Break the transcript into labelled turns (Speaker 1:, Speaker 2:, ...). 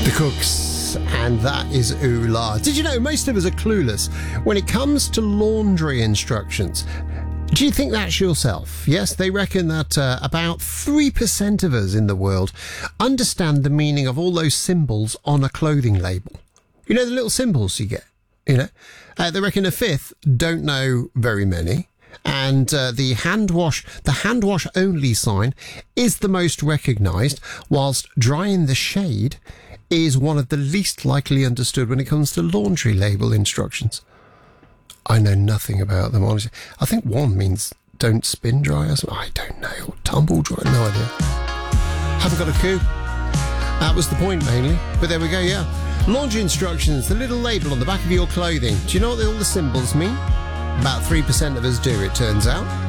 Speaker 1: Cooks, and that is Ooh La. Did you know most of us are clueless when it comes to laundry instructions? Do you think that's yourself? Yes, they reckon that about 3% of us in the world understand the meaning of all those symbols on a clothing label. You know, the little symbols you get, you know? They reckon a fifth don't know very many. And the hand wash only sign is the most recognised, whilst dry in the shade is one of the least likely understood when it comes to laundry label instructions. I know nothing about them, honestly. I think one means don't spin dry or something. I don't know. Or tumble dry. No idea. Haven't got a clue. That was the point, mainly. But there we go, yeah. Laundry instructions, the little label on the back of your clothing. Do you know what all the symbols mean? About 3% of us do, it turns out.